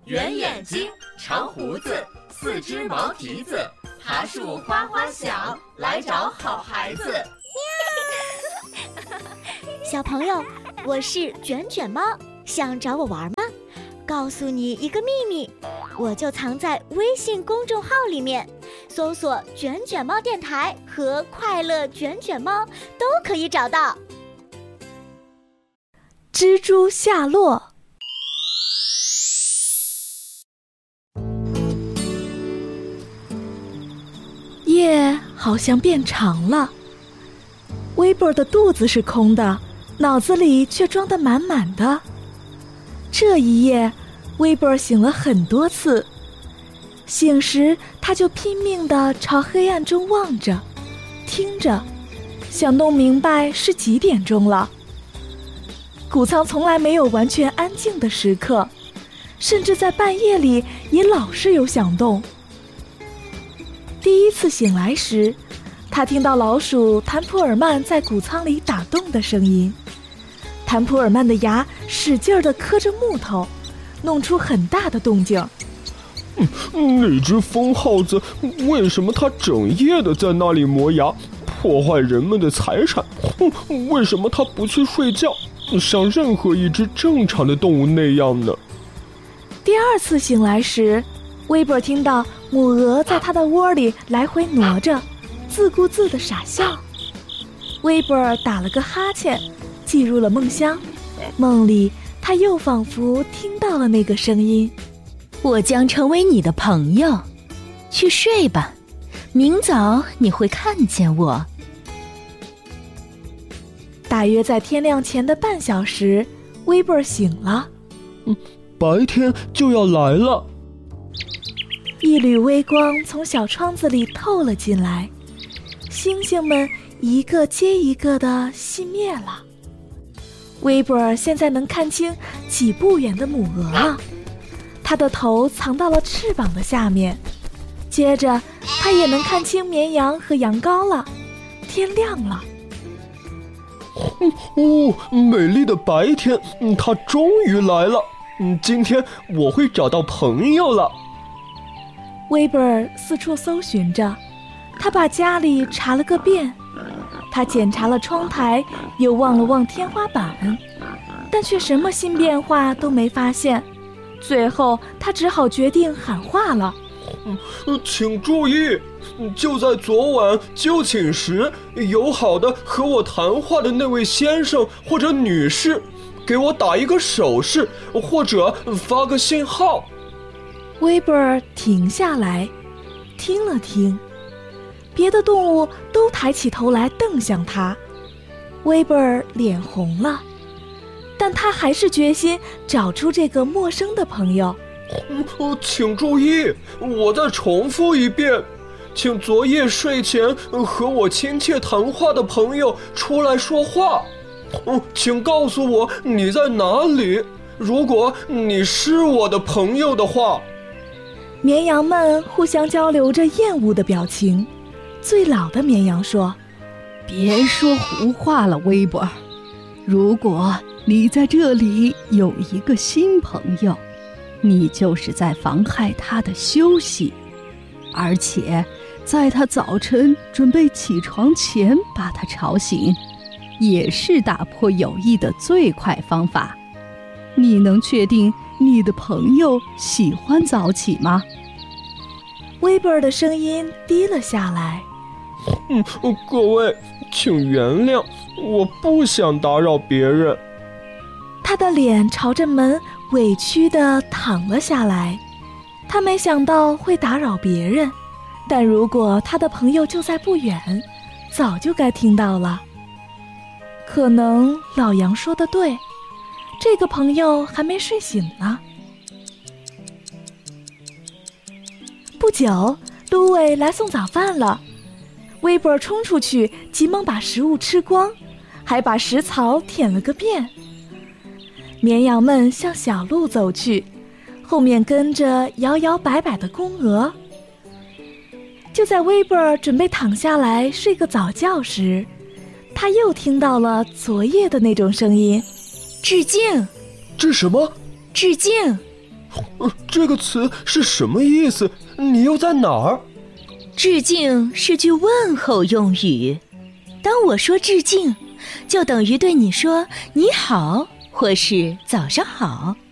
圆眼睛，长胡子，四只毛蹄子，爬树哗哗响，来找好孩子。 小朋友，我是卷卷猫，想找我玩吗？告诉你一个秘密，我就藏在微信公众号里面，搜索卷卷猫电台和快乐卷卷猫都可以找到。 蜘蛛下落。夜好像变长了，威伯的肚子是空的，脑子里却装得满满的。这一夜，威伯醒了很多次，醒时他就拼命地朝黑暗中望着，听着，想弄明白是几点钟了。谷仓从来没有完全安静的时刻，甚至在半夜里也老是有响动。第一次醒来时，他听到老鼠谭普尔曼在谷仓里打洞的声音。谭普尔曼的牙使劲地磕着木头，弄出很大的动静。 那只疯耗子为什么它整夜的在那里磨牙，破坏人们的财产？为什么它不去睡觉，像任何一只正常的动物那样呢？ 第二次醒来时，威伯听到母鹅在他的窝里来回挪着，自顾自地傻笑。威伯打了个哈欠，进入了梦乡。梦里他又仿佛听到了那个声音： 我将成为你的朋友，去睡吧，明早你会看见我。 大约在天亮前的半小时，威伯醒了。 白天就要来了。 一缕微光从小窗子里透了进来，星星们一个接一个地熄灭了。威伯现在能看清几步远的母鹅了，它的头藏到了翅膀的下面。接着他也能看清绵羊和羊羔了。天亮了。 美丽的白天，它终于来了。今天我会找到朋友了。 威伯四处搜寻着，他把家里查了个遍，他检查了窗台，又望了望天花板，但却什么新变化都没发现。最后他只好决定喊话了： 请注意，就在昨晚就寝时，友好的和我谈话的那位先生或者女士，给我打一个手势，或者发个信号。 威伯停下来，听了听，别的动物都抬起头来瞪向他。威伯脸红了，但他还是决心找出这个陌生的朋友。 请注意，我再重复一遍，请昨夜睡前和我亲切谈话的朋友出来说话。请告诉我你在哪里，如果你是我的朋友的话。 绵羊们互相交流着厌恶的表情。最老的绵羊说： 别说胡话了，威伯。如果你在这里有一个新朋友，你就是在妨害他的休息，而且在他早晨准备起床前把他吵醒，也是打破友谊的最快方法。你能确定你的朋友喜欢早起吗？ 威伯的声音低了下来。 各位，请原谅，我不想打扰别人。 他的脸朝着门委屈地躺了下来。他没想到会打扰别人，但如果他的朋友就在不远，早就该听到了。可能老杨说的对，这个朋友还没睡醒呢。不久，芦苇来送早饭了。威伯冲出去，急忙把食物吃光，还把食槽舔了个遍。绵羊们向小路走去，后面跟着摇摇摆摆的公鹅。就在威伯准备躺下来睡个早觉时，他又听到了昨夜的那种声音：致敬。 致什么？ 致敬。 这个词是什么意思？你又在哪儿？ 致敬是句问候用语，当我说致敬，就等于对你说你好或是早上好。